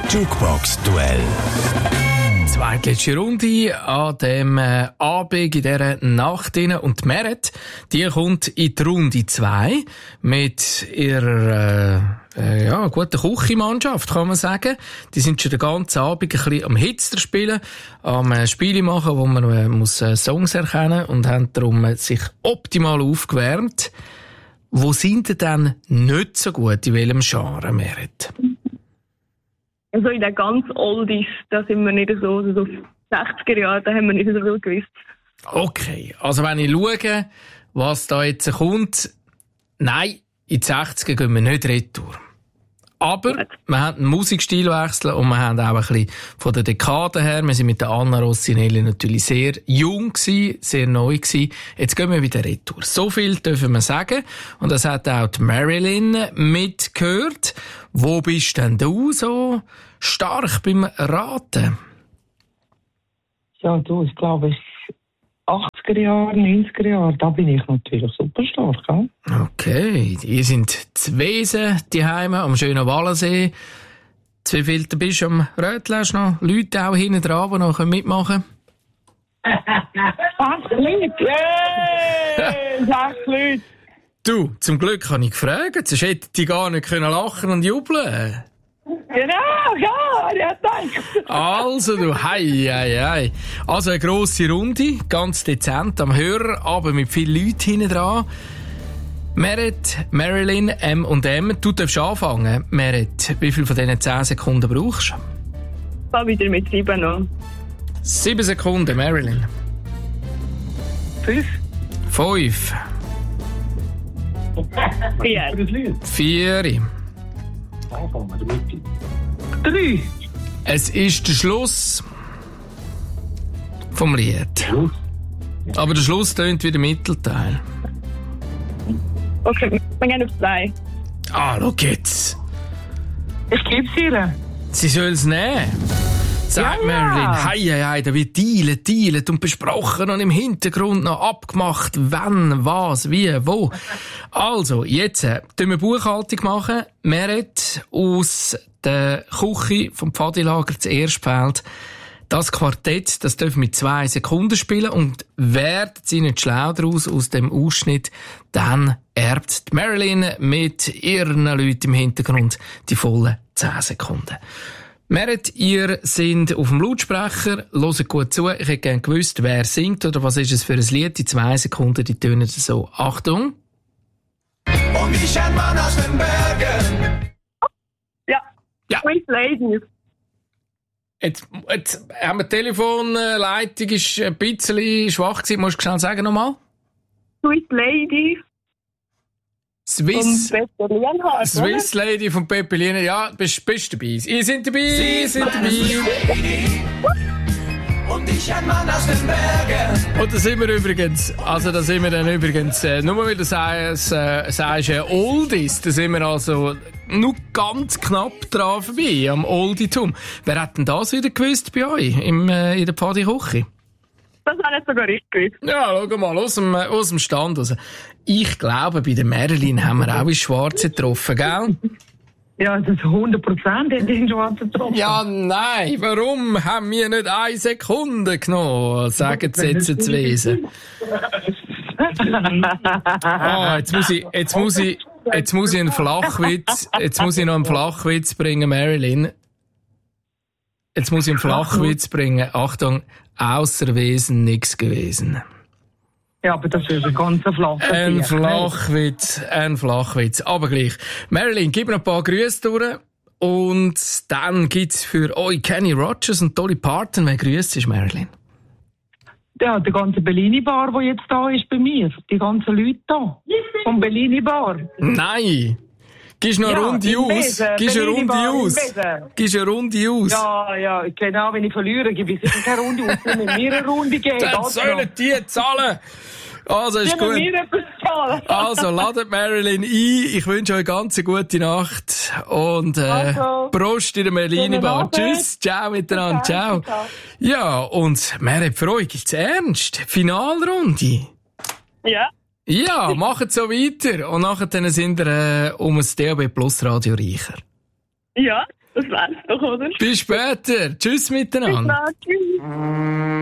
Jukebox-Duell. Zweitletzte Runde an dem Abend in dieser Nacht rein. Und die Meret, die kommt in die Runde 2 mit ihrer guten Küchenmannschaft, kann man sagen. Die sind schon den ganzen Abend ein bisschen am Hitzer spielen, am Spiele machen, wo man muss Songs erkennen und haben darum sich optimal aufgewärmt. Wo sind ihr denn nicht so gut? In welchem Genre, Meret? Also in den ganz Oldies, da sind wir nicht so, also auf 60er Jahre, da haben wir nicht so viel gewusst. Okay, also wenn ich schaue, was da jetzt kommt, nein, in die 60er gehen wir nicht retour. Aber wir haben einen Musikstilwechsel und wir haben auch ein bisschen von der Dekade her, wir sind mit der Anna Rossinelli natürlich sehr jung gewesen, sehr neu gewesen. Jetzt gehen wir wieder retour. So viel dürfen wir sagen. Und das hat auch die Marilyn mitgehört. Wo bist denn du so stark beim Raten? Ja, du, ich glaube, 80er Jahre, 90er Jahre, da bin ich natürlich super stark. Ja? Okay, ihr sind zu Wesen, die Heime am schönen Wallensee. Wie viel bist du am Rötl? Hast du noch Leute auch hinten dran, die noch mitmachen können? 8 Leute! Yay! 6 Leute! Du, zum Glück habe ich gefragt, sonst hätte die gar nicht können lachen und jubeln. Genau, ja, der hat gedacht. Also du, hei. Also eine grosse Runde, ganz dezent am Hörer, aber mit vielen Leuten hinten dran. Meret, Marilyn, M&M, du darfst anfangen. Meret, wie viel von diesen 10 Sekunden brauchst du? Ich war wieder mit 7 noch. 7 Sekunden, Marilyn. 5. 5. 4. 4. 3. Es ist der Schluss vom Lied. Aber der Schluss tönt wie der Mittelteil. Okay, wir gehen auf 2. Ah, schau jetzt. Ich gebe es ihr. Sie soll es nehmen. Sagt Marilyn, hei, da wird dealt und besprochen und im Hintergrund noch abgemacht, wann, was, wie, wo. Also, jetzt tun wir Buchhaltung machen. Meret aus der Küche vom Pfadilager zuerst Feld. Das Quartett, das dürfen mit 2 Sekunden spielen und werden sie nicht schlau daraus aus dem Ausschnitt, dann erbt die Marilyn mit ihren Leuten im Hintergrund die vollen 10 Sekunden. Meret, ihr seid auf dem Lautsprecher, hört gut zu. Ich hätte gerne gewusst, wer singt oder was ist es für ein Lied. Die 2 Sekunden, die tönen so. Achtung. Und ich ein Mann aus den Bergen. Ja. Sweet Ladies. Jetzt haben wir die Telefonleitung ist ein bisschen schwach gewesen. Musst du schnell sagen nochmal? Sweet Lady. Swiss Swiss Lady von Pepe Lienhardt. Ja, bist dabei. Ihr seid dabei, Und ich ein Mann aus den Bergen. Und da sind wir übrigens, nur weil du sagst Oldies, da sind wir also nur ganz knapp dran vorbei, am Olditum. Wer hat denn das wieder gewusst bei euch, in der Pfadi-Küche? Das habe ich sogar ich gewusst. Ja, schau mal, aus dem Stand raus. Ich glaube, bei der Marilyn haben wir auch ins Schwarze getroffen, gell? Ja, das ist 100% in den Schwarzen getroffen. Ja, nein, warum haben wir nicht 1 Sekunde genommen? Sagen sie jetzt zu Wesen. Jetzt muss ich einen Flachwitz, noch einen Flachwitz bringen, Marilyn. Jetzt muss ich einen Flachwitz bringen. Achtung, außer Wesen nichts gewesen. Ja, aber das ist ein ganz flacher Ein Flachwitz. Aber gleich. Marilyn, gib mir ein paar Grüße durch. Und dann gibt's für euch Kenny Rogers und Dolly Parton. Wer grüßt ist, Marilyn? Ja, die ganze Bellini-Bar, die jetzt da ist bei mir. Die ganzen Leute da. Vom Bellini-Bar. Nein! Gibst du noch eine Runde aus? Gibst eine Runde aus? Ja, genau, wenn ich verliere, gebe ich sicher keine Runde aus. Wenn mir eine Runde geben. Dann sollen die zahlen. Also, ist gut. Also, ladet Marilyn ein. Ich wünsche euch eine ganz gute Nacht. Und, Prost in der Bellini-Bar. Tschüss. Ciao miteinander. Ciao. Ja, und Meret, für euch gibt's ernst. Finalrunde. Ja. Ja, macht so weiter. Und nachher sind wir um das DAB Plus Radio reicher. Ja. Das wär's doch, oder? Bis später. Tschüss miteinander. Bis dann. Tschüss.